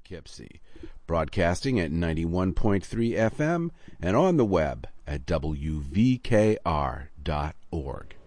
Poughkeepsie, broadcasting at 91.3 FM and on the web at wvkr.org.